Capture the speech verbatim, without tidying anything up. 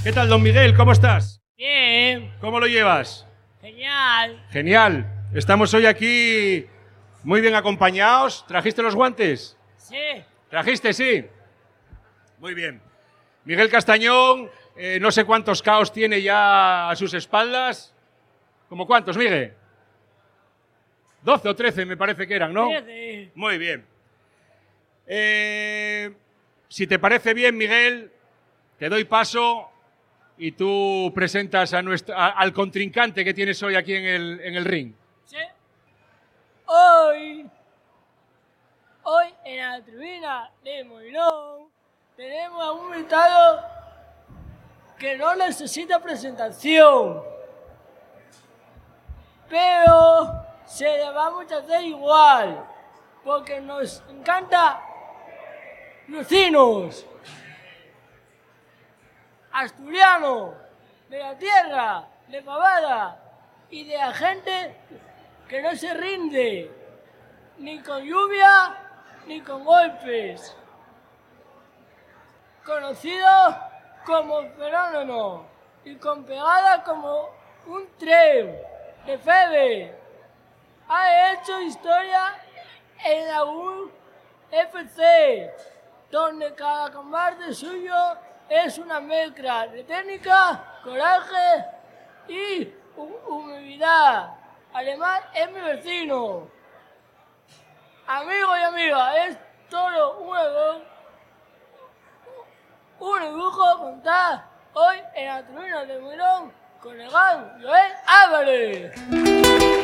¿Qué tal, don Miguel? ¿Cómo estás? Bien. ¿Cómo lo llevas? Genial. Genial. Estamos hoy aquí muy bien acompañados. ¿Trajiste los guantes? Sí. ¿Trajiste, sí? Muy bien. Miguel Castañón, eh, no sé cuántos caos tiene ya a sus espaldas. ¿Cómo cuántos, Miguel? doce o trece me parece que eran, ¿no? trece. Muy bien. Eh, si te parece bien, Miguel, te doy paso y tú presentas a nuestro, a, al contrincante que tienes hoy aquí en el, en el ring. Sí. Hoy, hoy en la tribuna de Molinón tenemos a un invitado que no necesita presentación, pero se le vamos a hacer igual, porque nos encanta lucinos, asturianos, de la tierra, de Pavada y de la gente que no se rinde, ni con lluvia ni con golpes. Conocido como fenómeno y con pegada como un tren de Febe. Ha hecho historia en la U F C, donde cada combate suyo es una mezcla de técnica, coraje y humildad. Además, es mi vecino. Amigos y amigas, es todo un honor, un lujo contar hoy en la tribuna de Molinón con el gran Joel Álvarez.